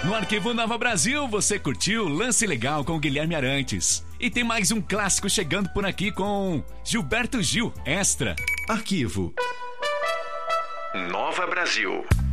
No Arquivo Nova Brasil, você curtiu Lance Legal com Guilherme Arantes. E tem mais um clássico chegando por aqui com Gilberto Gil, Extra. Arquivo Nova Brasil.